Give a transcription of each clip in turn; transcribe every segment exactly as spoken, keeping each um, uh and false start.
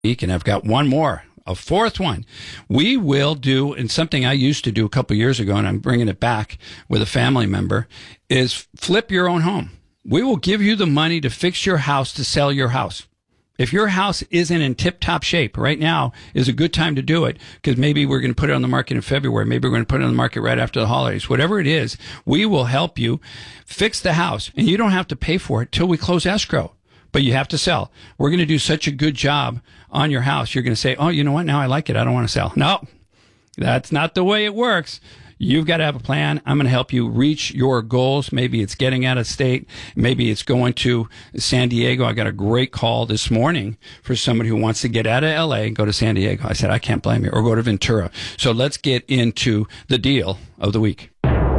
And I've got one more, a fourth one. We will do, and something I used to do a couple years ago, and I'm bringing it back with a family member, is flip your own home. We will give you the money to fix your house, to sell your house. If your house isn't in tip-top shape, right now is a good time to do it, because maybe we're going to put it on the market in February. Maybe we're going to put it on the market right after the holidays. Whatever it is, we will help you fix the house, and you don't have to pay for it till we close escrow. But you have to sell. We're going to do such a good job on your house. You're going to say, oh, you know what? Now I like it. I don't want to sell. No, that's not the way it works. You've got to have a plan. I'm going to help you reach your goals. Maybe it's getting out of state. Maybe it's going to San Diego. I got a great call this morning for somebody who wants to get out of L A and go to San Diego. I said, I can't blame you. Or go to Ventura. So let's get into the deal of the week.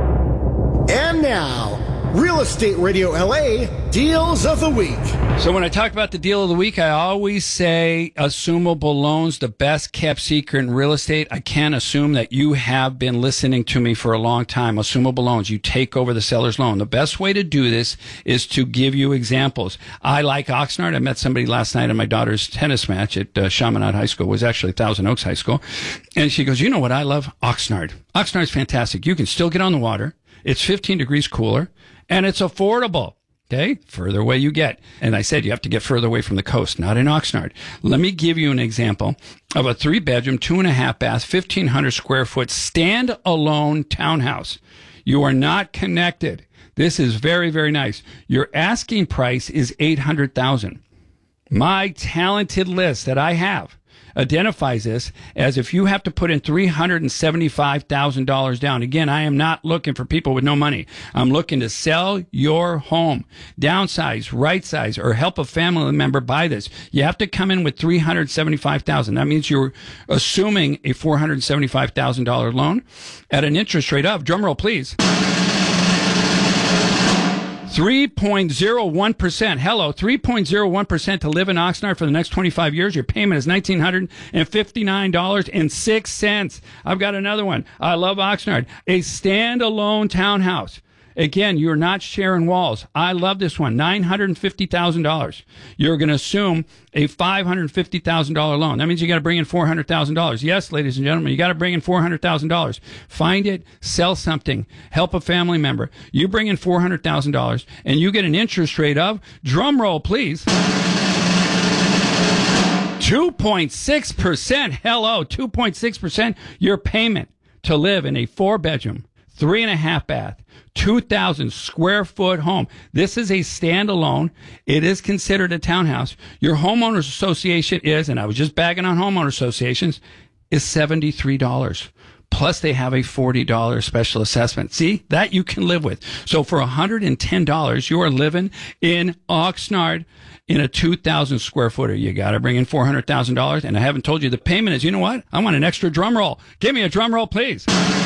And now, Real Estate Radio L A Deals of the Week. So when I talk about the deal of the week, I always say assumable loans, the best kept secret in real estate. I can assume that you have been listening to me for a long time. Assumable loans, you take over the seller's loan. The best way to do this is to give you examples. I like Oxnard. I met somebody last night at my daughter's tennis match at uh, Chaminade High School. It was actually Thousand Oaks High School. And she goes, you know what I love? Oxnard. Oxnard's fantastic. You can still get on the water. It's fifteen degrees cooler, and it's affordable. Okay, further away you get. And I said you have to get further away from the coast, not in Oxnard. Let me give you an example of a three-bedroom, two-and-a-half bath, fifteen hundred square foot stand-alone townhouse. You are not connected. This is very, very nice. Your asking price is eight hundred thousand dollars. My talented list that I have identifies this as if you have to put in three hundred seventy-five thousand dollars down. Again, I am not looking for people with no money. I'm looking to sell your home, downsize, right size, or help a family member buy this. You have to come in with three hundred seventy-five thousand dollars. That means you're assuming a four hundred seventy-five thousand dollars loan at an interest rate of, drumroll please, three point zero one percent. Hello, three point zero one percent to live in Oxnard for the next twenty-five years. Your payment is one thousand nine hundred fifty-nine dollars and six cents. I've got another one. I love Oxnard. A standalone townhouse. Again, you're not sharing walls. I love this one. nine hundred fifty thousand dollars. You're going to assume a five hundred fifty thousand dollars loan. That means you got to bring in four hundred thousand dollars. Yes, ladies and gentlemen, you got to bring in four hundred thousand dollars. Find it, sell something, help a family member. You bring in four hundred thousand dollars and you get an interest rate of, drum roll please, two point six percent. Hello, two point six percent. Your payment to live in a four-bedroom, three and a half bath, two thousand square foot home. This is a standalone. It is considered a townhouse. Your homeowners association is, and I was just bagging on homeowner associations, is seventy-three dollars. Plus they have a forty dollars special assessment. See, that you can live with. So for one hundred ten dollars, you are living in Oxnard in a two thousand square footer. You got to bring in four hundred thousand dollars. And I haven't told you the payment is, you know what? I want an extra drum roll. Give me a drum roll, please.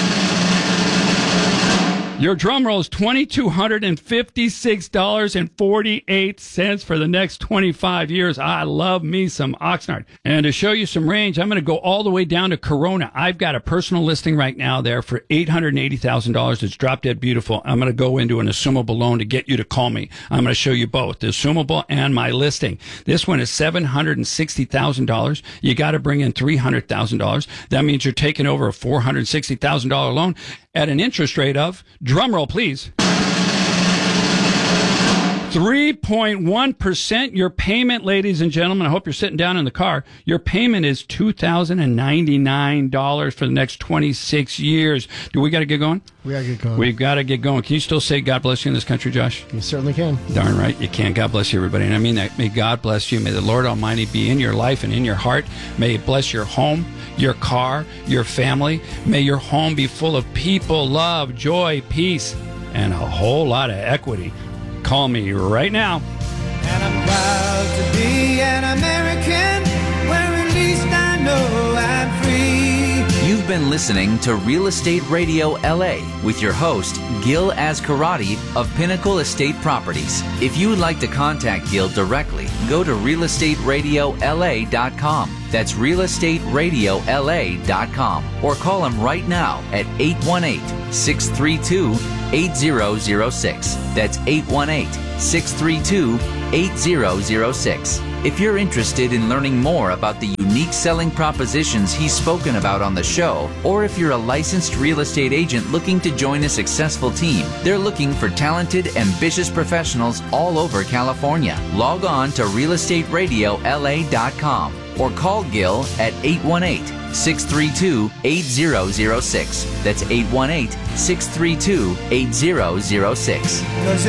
Your drum roll is two thousand two hundred fifty-six dollars and forty-eight cents for the next twenty-five years. I love me some Oxnard. And to show you some range, I'm going to go all the way down to Corona. I've got a personal listing right now there for eight hundred eighty thousand dollars. It's drop dead beautiful. I'm going to go into an assumable loan to get you to call me. I'm going to show you both, the assumable and my listing. This one is seven hundred sixty thousand dollars. You got to bring in three hundred thousand dollars. That means you're taking over a four hundred sixty thousand dollars loan at an interest rate of, drumroll please, three point one percent. Your payment, ladies and gentlemen, I hope you're sitting down in the car. Your payment is two thousand ninety-nine dollars for the next twenty-six years. Do we got to get going? We got to get going. We've got to get going. Can you still say God bless you in this country, Josh? You certainly can. Darn right you can. God bless you, everybody. And I mean that. May God bless you. May the Lord Almighty be in your life and in your heart. May it bless your home, your car, your family. May your home be full of people, love, joy, peace, and a whole lot of equity. Call me right now. And I'm proud to be an American, where at least I know I'm free. You've been listening to Real Estate Radio L A with your host, Gil Azcarati of Pinnacle Estate Properties. If you would like to contact Gil directly, go to real estate radio L A dot com. That's real estate radio L A dot com. Or call him right now at eight one eight, six three two, eight zero zero six. That's eight one eight, six three two, eight zero zero six. If you're interested in learning more about the unique selling propositions he's spoken about on the show, or if you're a licensed real estate agent looking to join a successful team, they're looking for talented, ambitious professionals all over California. Log on to real estate radio L A dot com or call Gil at eight one eight, six three two, eight zero zero six. That's eight one eight, six three two, eight zero zero six.